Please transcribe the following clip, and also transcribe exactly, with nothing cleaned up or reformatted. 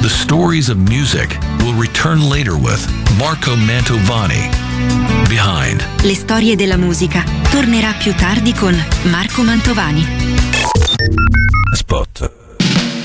The Stories of Music will return later with Marco Mantovani. Behind. Le storie della musica tornerà più tardi con Marco Mantovani. Spot.